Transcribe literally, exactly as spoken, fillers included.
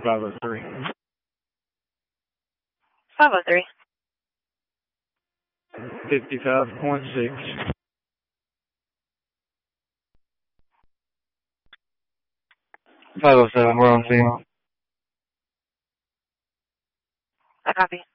five oh three. five oh three. fifty-five point six. five oh seven, we're on scene. I copy.